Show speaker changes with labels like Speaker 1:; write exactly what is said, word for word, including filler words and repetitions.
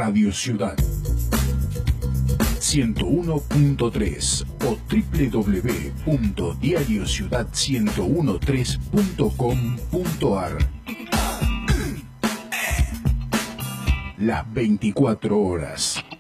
Speaker 1: Radio Ciudad ciento uno punto tres o doble u doble u doble u punto diario ciudad ciento trece punto com punto ar. Las veinticuatro horas.